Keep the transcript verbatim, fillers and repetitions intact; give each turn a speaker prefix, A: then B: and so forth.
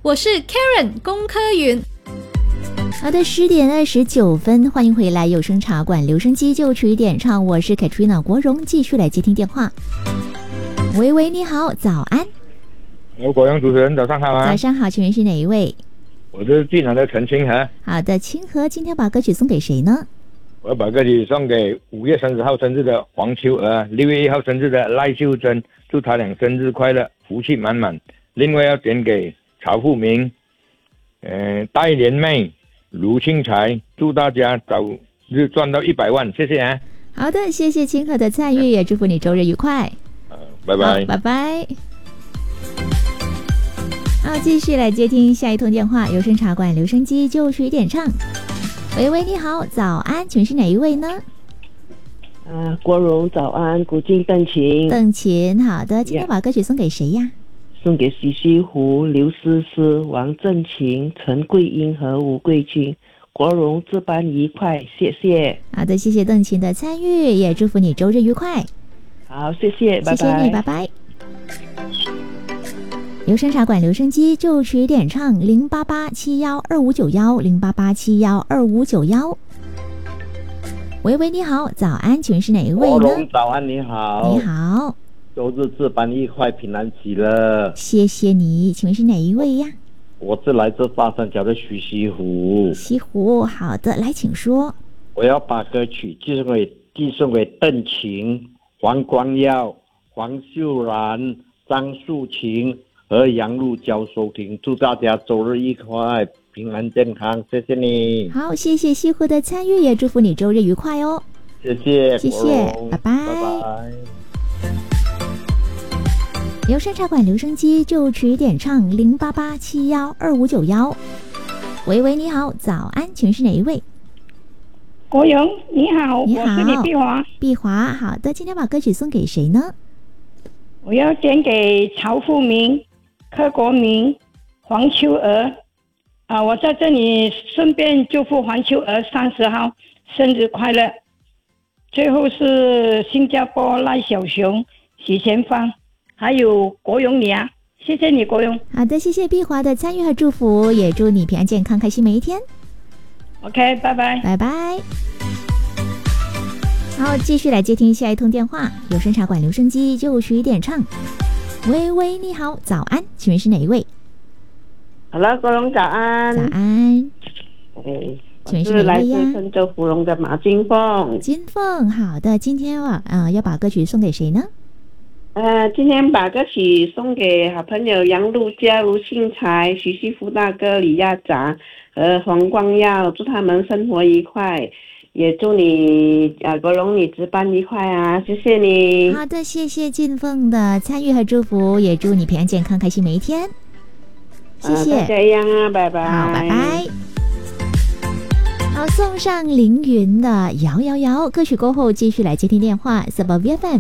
A: 我是 Karen 龚科云。
B: 好的，十点二十九分，欢迎回来有声茶馆留声机就曲点唱，我是 Katrina 国荣，继续来接听电话。喂喂，你好，早安。
C: 有国荣主持人，早上好啊。
B: 早上好，请问是哪一位？
C: 我是济南的陈清和。
B: 好的，清和，今天把歌曲送给谁呢？
C: 我要把歌曲送给五月三十号生日的黄秋娥，六月一号生日的赖秀珍，祝他俩生日快乐，福气满满。另外要点给曹富明、呃戴莲妹、卢庆才，祝大家早日赚到一百万，谢谢啊。
B: 好的，谢谢清和的参与，也祝福你周日愉快。
C: 呃、拜拜，
B: 拜拜。好，继续来接听下一通电话，有声茶馆留声机就曲点唱。喂喂，你好，早安，请问是哪一位呢？
D: 啊，国荣早安，古晋邓琴。
B: 邓琴，好的，今天把歌曲送给谁呀？
D: 送给徐西湖、刘思思、王振琴、陈桂英和吴桂君。国荣这般愉快，谢谢。
B: 好的，谢谢邓琴的参与，也祝福你周日愉快。
D: 好，谢谢，拜拜。
B: 谢谢你，拜拜。留声茶馆留声机就曲点唱零八八七幺二五九幺零八八七幺二五九幺。喂喂，你好，早安，请问是哪一位呢？
E: 国荣早安，你好。
B: 你好，
E: 周日这般愉快，平安喜乐。
B: 谢谢你，请问是哪一位呀？
E: 我是来自大三角的徐西湖。
B: 西湖，好的，来请说。
E: 我要把歌曲寄送给寄送给邓晴、黄光耀、黄秀兰、张素琴和杨露娇收听，祝大家周日愉快，平安健康，谢谢你。
B: 好，谢谢西湖的参与，也祝福你周日愉快哦。
E: 谢谢，
B: 谢谢，拜拜，
E: 拜拜。
B: 留声茶馆留声机就曲点唱零八八七幺二五九幺。喂喂，你好，早安，请问是哪一位？
F: 国荣，你好，
B: 你好，
F: 我是李碧华。
B: 碧华，好的，今天把歌曲送给谁呢？
F: 我要点给曹富明、柯国明、黄秋娥啊！我在这里顺便祝福黄秋娥三十号生日快乐。最后是新加坡赖小雄、许前芳，还有国荣你啊，谢谢你，国荣。
B: 好的，谢谢碧华的参与和祝福，也祝你平安健康，开心每一天。
F: OK， 拜拜，
B: 拜拜。好，继续来接听下一通电话，有声茶馆留声机就曲点唱。喂喂，你好，早安，请问是哪一位？
D: 好了，国荣早安。
B: 早安。
D: 哎，
B: 请问是哪一位呀？
D: 来自郑州芙蓉的马金凤。
B: 金凤，好的，今天啊，呃，要把歌曲送给谁呢？
D: 呃，今天把歌曲送给好朋友杨露娇、卢庆才、徐熙夫大哥、李亚杂和黄光耀，祝他们生活愉快，也祝你啊国荣你值班愉快啊，谢谢你。
B: 好的，谢谢金凤的参与和祝福，也祝你平安健康，开心每一天。谢谢。
D: 大家一样啊，拜拜。
B: 好，拜拜。好，送上凌云的摇摇摇歌曲过后，继续来接听电话 ，Subway F M